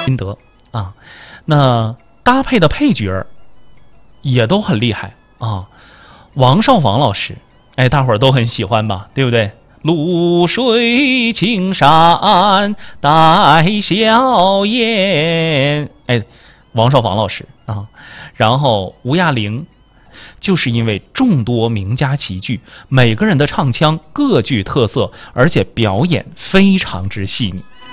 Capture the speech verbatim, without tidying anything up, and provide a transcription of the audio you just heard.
心得啊。那搭配的配角也都很厉害啊。王少芳老师，哎，大伙儿都很喜欢吧，对不对？露水青山带笑颜，哎，王少芳老师啊。然后吴亚玲，就是因为众多名家齐聚，每个人的唱腔各具特色，而且表演非常之细腻。